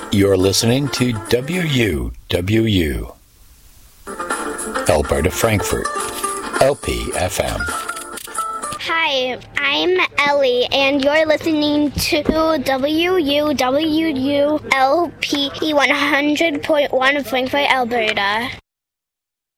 You're listening to WUWU, Alberta Frankfurt, LPFM. Hi, I'm Ellie, and you're listening to WUWU LP 100.1 Frankfurt, Alberta.